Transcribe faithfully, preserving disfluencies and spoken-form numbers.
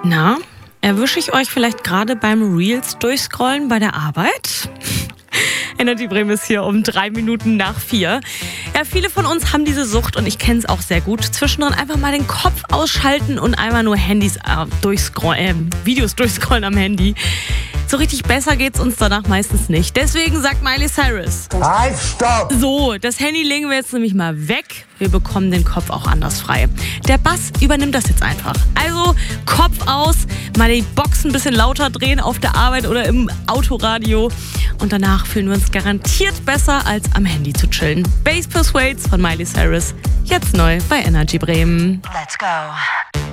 Na, erwische ich euch vielleicht gerade beim Reels durchscrollen bei der Arbeit? Energy Bremen ist hier um drei Minuten nach vier. Ja, viele von uns haben diese Sucht und ich kenne es auch sehr gut. Zwischendrin einfach mal den Kopf ausschalten und einmal nur Handys äh, durchscrollen, äh, Videos durchscrollen am Handy. So richtig besser geht's uns danach meistens nicht. Deswegen sagt Miley Cyrus: Halt, stopp! So, das Handy legen wir jetzt nämlich mal weg. Wir bekommen den Kopf auch anders frei. Der Bass übernimmt das jetzt einfach. Also Kopf aus, mal die Box ein bisschen lauter drehen auf der Arbeit oder im Autoradio. Und danach fühlen wir uns garantiert besser, als am Handy zu chillen. Bass Persuades von Miley Cyrus, jetzt neu bei Energy Bremen. Let's go.